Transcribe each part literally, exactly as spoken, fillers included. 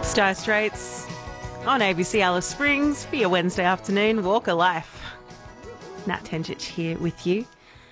Dire Straits on A B C Alice Springs for your Wednesday afternoon walk of life. Nat Tenchich here with you.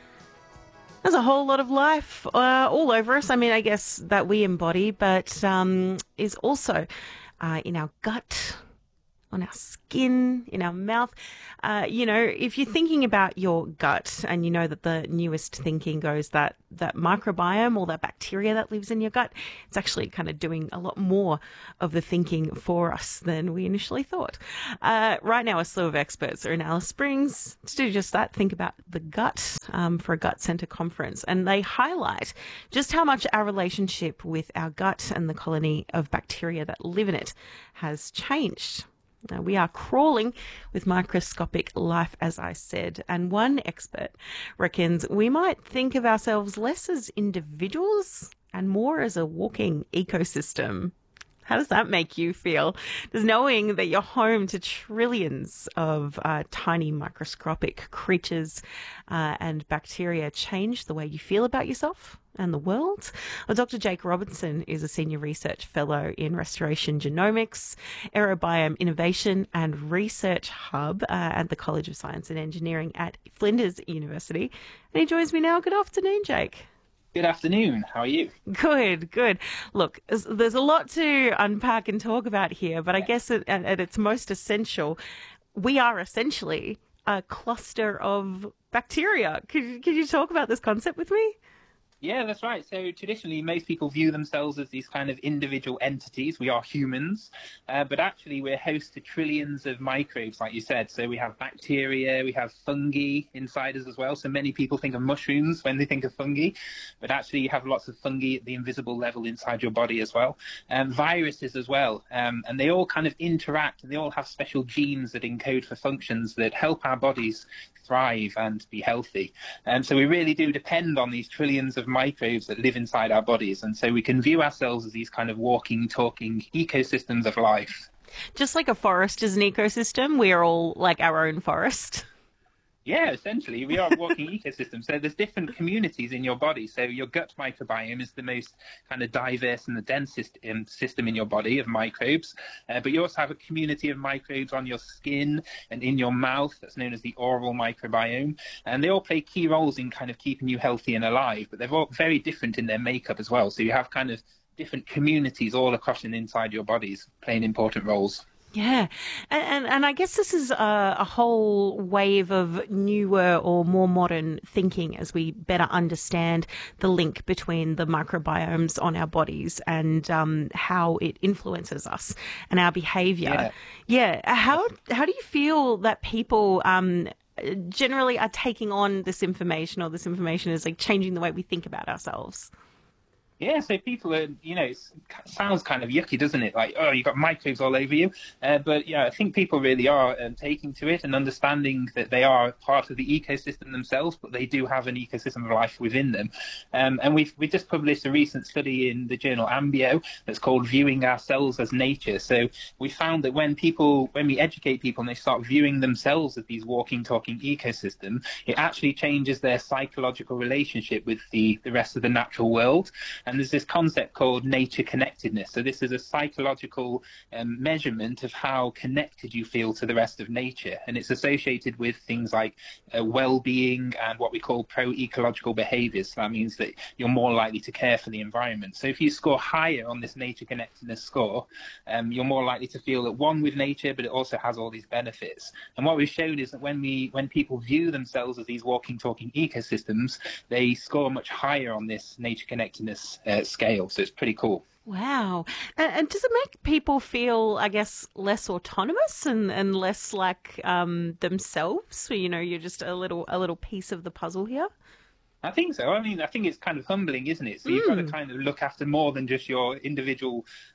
There's a whole lot of life uh, all over us. I mean, I guess that we embody, but um, is also uh, in our gut, on our skin, in our mouth. Uh, you know, if you're thinking about your gut, and you know that the newest thinking goes that that microbiome or that bacteria that lives in your gut, it's actually kind of doing a lot more of the thinking for us than we initially thought. Uh, right now, a slew of experts are in Alice Springs to do just that, think about the gut um, for a gut centre conference. And they highlight just how much our relationship with our gut and the colony of bacteria that live in it has changed. Now, we are crawling with microscopic life, as I said, and one expert reckons we might think of ourselves less as individuals and more as a walking ecosystem. How does that make you feel? Does knowing that you're home to trillions of uh, tiny microscopic creatures uh, and bacteria change the way you feel about yourself and the world? Well, Doctor Jake Robinson is a senior research fellow in Restoration Genomics, Aerobiome Innovation and Research Hub uh, at the College of Science and Engineering at Flinders University. And he joins me now. Good afternoon, Jake. Good afternoon. How are you? Good, good. Look, there's a lot to unpack and talk about here, but I guess at, at its most essential, we are essentially a cluster of bacteria. Could, could you talk about this concept with me? Yeah, that's right. So traditionally, most people view themselves as these kind of individual entities. We are humans, uh, but actually we're host to trillions of microbes, like you said. So we have bacteria, we have fungi inside us as well. So many people think of mushrooms when they think of fungi, but actually you have lots of fungi at the invisible level inside your body as well. Um, viruses as well. Um, and they all kind of interact, and they all have special genes that encode for functions that help our bodies thrive and be healthy. And so we really do depend on these trillions of microbes that live inside our bodies. And so we can view ourselves as these kind of walking, talking ecosystems of life. Just like a forest is an ecosystem, we are all like our own forest. Yeah, essentially, we are a walking ecosystem. So there's different communities in your body. So your gut microbiome is the most kind of diverse and the densest um, system in your body of microbes. Uh, but you also have a community of microbes on your skin and in your mouth that's known as the oral microbiome. And they all play key roles in kind of keeping you healthy and alive. But they're all very different in their makeup as well. So you have kind of different communities all across and inside your bodies playing important roles. Yeah, and, and and I guess this is a, a whole wave of newer or more modern thinking as we better understand the link between the microbiomes on our bodies and um, how it influences us and our behaviour. Yeah. yeah, how how do you feel that people um, generally are taking on this information, or this information is like changing the way we think about ourselves? Yeah, so people are, you know, it sounds kind of yucky, doesn't it? Like, oh, you've got microbes all over you. Uh, but, yeah, I think people really are um, taking to it and understanding that they are part of the ecosystem themselves, but they do have an ecosystem of life within them. Um, and we've we just published a recent study in the journal Ambio that's called Viewing Ourselves as Nature. So we found that when people, when we educate people and they start viewing themselves as these walking, talking ecosystem, it actually changes their psychological relationship with the, the rest of the natural world. And there's this concept called nature connectedness. So this is a psychological um, measurement of how connected you feel to the rest of nature. And it's associated with things like uh, well-being and what we call pro-ecological behaviors. So that means that you're more likely to care for the environment. So if you score higher on this nature connectedness score, um, you're more likely to feel at one with nature, but it also has all these benefits. And what we've shown is that when we when people view themselves as these walking, talking ecosystems, they score much higher on this nature connectedness Uh, scale. So it's pretty cool. Wow. And, and does it make people feel, I guess, less autonomous and, and less like um, themselves? So, you know, you're just a little a little piece of the puzzle here? I think so. I mean, I think it's kind of humbling, isn't it? So you've Mm. got to kind of look after more than just your individual